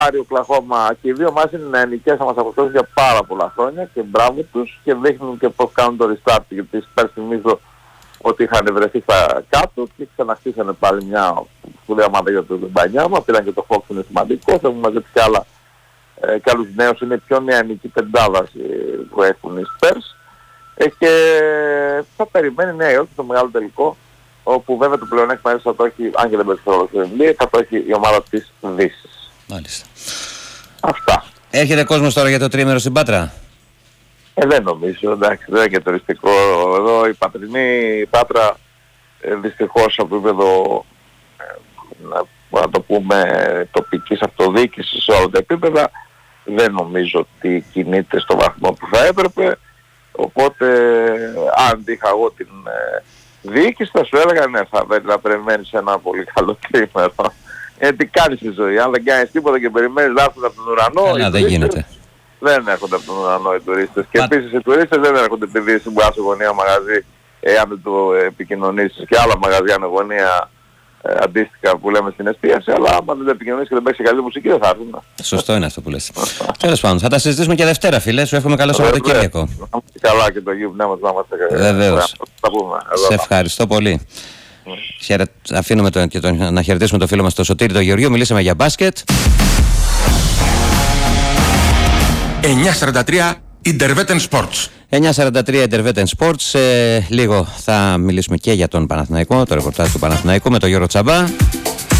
πάρει ο Οκλαχώμα και οι δύο ομάδες είναι νεανικές, θα μας αποστρέψουν για πάρα πολλά χρόνια και μπράβο τους και δείχνουν και πώς κάνουν το restart, γιατί οι Spurs θυμίζω ότι είχαν βρεθεί στα κάτω και ξαναχτίσανε πάλι μια σπουδαία ομάδα για το Μπανιάμα, πήραν και το Fox, είναι σημαντικό, θα μου μαζέψει και άλλους νέους, είναι πιο νεανική πεντάδα που έχουν οι Spurs και θα περιμένει Νέα Υόρκη στο μεγάλο τελικό, όπου βέβαια το πλεονέκτημα θα το έχει, αν και δεν παίξει ρόλο στο NBA, θα το έχει η ομάδα της Δύσης. Μάλιστα. Αυτά. Έρχεται κόσμος τώρα για το τρίμερο στην Πάτρα? Δεν νομίζω, εντάξει, δεν είναι και τουριστικό. Εδώ η Πατρινή Πάτρα δυστυχώς από επίπεδο να το πούμε τοπικής αυτοδιοίκησης σε όλα τα επίπεδα δεν νομίζω ότι κινείται στο βαθμό που θα έπρεπε, οπότε αν είχα εγώ την διοίκηση θα σου έλεγα ναι, θα περιμένεις ένα πολύ καλό τρίμερο. Τι κάνεις στη ζωή, αν δεν κάνεις τίποτα και περιμένεις να έρθουν από τον ουρανό, δεν γίνεται. Δεν έρχονται από τον ουρανό οι τουρίστες. Και επίσης οι τουρίστες δεν έρχονται επειδή συμπουράς σε γωνία μαγαζί, εάν δεν το επικοινωνήσεις, και άλλα μαγαζιά είναι γωνία αντίστοιχα που λέμε στην εστίαση, αλλά άμα δεν το επικοινωνήσεις και δεν παίξεις καλή μουσική δεν θα έρθουν. Σωστό είναι αυτό που λες. Τέλος πάντων, θα τα συζητήσουμε και Δευτέρα, φίλε. Σου εύχομαι καλό Σαββατοκύριακο. Να είμαστε καλά και το Αγίου Πνεύματος να είμαστε καλά. Βεβαίως. Σε ευχαριστώ πολύ. Αφήνουμε να χαιρετήσουμε το φίλο μας τον Σωτήρη τον Γεωργίου. Μιλήσαμε για μπάσκετ. 9:43 Intervetten Sports. 9:43 Intervetten Sports. Λίγο θα μιλήσουμε και για τον Παναθηναϊκό, το ρεπορτάζ του Παναθηναϊκού με τον Γιώργο Τσαμπά.